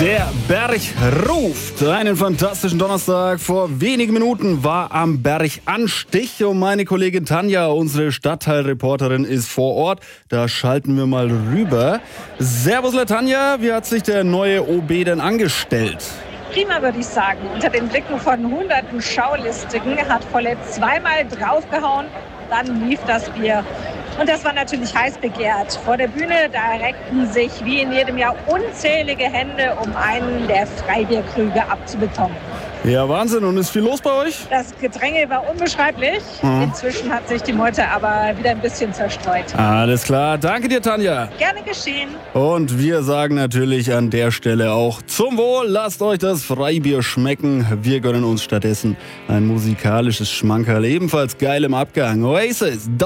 Der Berg ruft. Einen fantastischen Donnerstag. Vor wenigen Minuten war am Berg Anstich und meine Kollegin Tanja, unsere Stadtteilreporterin, ist vor Ort. Da schalten wir mal rüber. Servus, Tanja. Wie hat sich der neue OB denn angestellt? Prima, würde ich sagen. Unter den Blicken von hunderten Schaulistigen hat Vollett zweimal draufgehauen, dann lief das Bier. Und das war natürlich heiß begehrt. Vor der Bühne, da reckten sich wie in jedem Jahr unzählige Hände, um einen der Freibierkrüge abzubekommen. Ja, Wahnsinn. Und ist viel los bei euch? Das Gedränge war unbeschreiblich. Inzwischen hat sich die Meute aber wieder ein bisschen zerstreut. Alles klar. Danke dir, Tanja. Gerne geschehen. Und wir sagen natürlich an der Stelle auch zum Wohl. Lasst euch das Freibier schmecken. Wir gönnen uns stattdessen ein musikalisches Schmankerl, ebenfalls geil im Abgang. Oasis.